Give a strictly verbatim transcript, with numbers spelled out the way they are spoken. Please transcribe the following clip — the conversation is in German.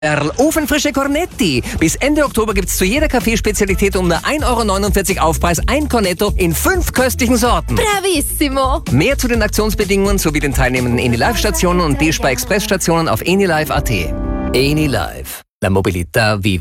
Erl, ofenfrische Cornetti. Bis Ende Oktober gibt's zu jeder Kaffeespezialität um nur ein Euro neunundvierzig Aufpreis ein Cornetto in fünf köstlichen Sorten. Bravissimo! Mehr zu den Aktionsbedingungen sowie den teilnehmenden Eni-Live-Stationen und D-Spar-Express-Stationen auf enilive punkt at. Eni Live. La mobilità vive.